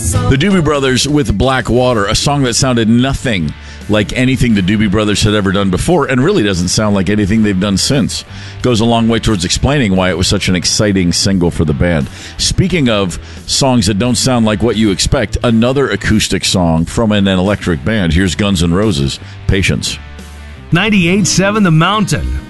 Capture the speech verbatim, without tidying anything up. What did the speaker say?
The Doobie Brothers with Black Water, a song that sounded nothing like anything the Doobie Brothers had ever done before, and really doesn't sound like anything they've done since. Goes a long way towards explaining why it was such an exciting single for the band. Speaking of songs that don't sound like what you expect, another acoustic song from an, an electric band. Here's Guns N' Roses, Patience. ninety-eight point seven The Mountain.